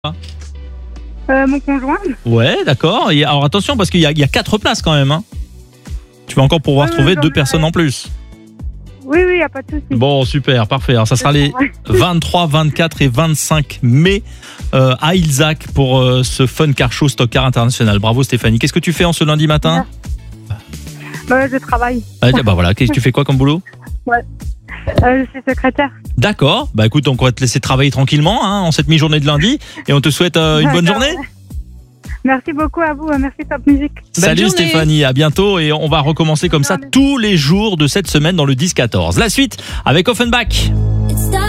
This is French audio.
Mon conjoint. Ouais, d'accord. Et alors attention, parce qu'il y a 4 places quand même. Hein. Tu vas encore pouvoir trouver 2 personnes en plus. Oui, il n'y a pas de souci. Bon, super, parfait. Alors, ça sera les 23, 24 et 25 mai à Ilzac pour ce Fun Car Show Stock Car International. Bravo Stéphanie. Qu'est-ce que tu fais en ce lundi matin ? Je travaille. Voilà. Tu fais quoi comme boulot ? Je suis secrétaire. D'accord. Écoute, donc on va te laisser travailler tranquillement en cette mi-journée de lundi et on te souhaite une bonne journée. Merci beaucoup à vous. Merci Top Music. Salut Stéphanie, à bientôt et on va recommencer comme ça tous les jours de cette semaine dans le 10-14. La suite avec Offenbach.